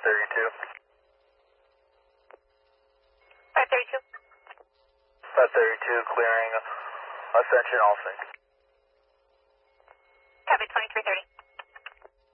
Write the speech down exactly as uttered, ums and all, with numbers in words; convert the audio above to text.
thirty-two. five thirty-two. five thirty-two, clearing Ascension Alsing. Copy, twenty-three thirty.